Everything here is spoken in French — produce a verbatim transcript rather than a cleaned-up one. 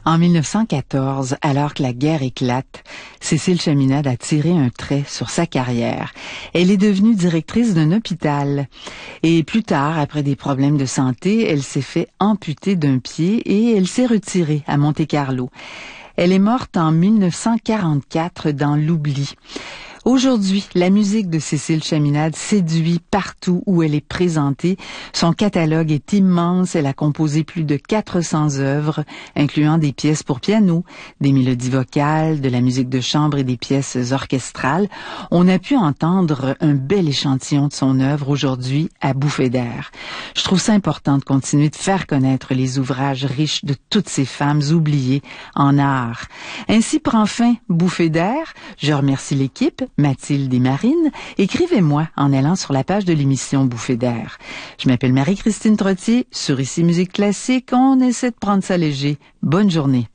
En mille neuf cent quatorze, alors que la guerre éclate, Cécile Chaminade a tiré un trait sur sa carrière. Elle est devenue directrice d'un hôpital. Et plus tard, après des problèmes de santé, elle s'est fait amputer d'un pied et elle s'est retirée à Monte-Carlo. Elle est morte en mille neuf cent quarante-quatre dans l'oubli. Aujourd'hui, la musique de Cécile Chaminade séduit partout où elle est présentée. Son catalogue est immense. Elle a composé plus de quatre cents œuvres, incluant des pièces pour piano, des mélodies vocales, de la musique de chambre et des pièces orchestrales. On a pu entendre un bel échantillon de son œuvre aujourd'hui à Bouffées d'air. Je trouve ça important de continuer de faire connaître les ouvrages riches de toutes ces femmes oubliées en art. Ainsi prend fin Bouffées d'air. Je remercie l'équipe, Mathilde et Marine. Écrivez-moi en allant sur la page de l'émission Bouffées d'air. Je m'appelle Marie-Christine Trottier. Sur Ici Musique Classique, on essaie de prendre ça léger. Bonne journée.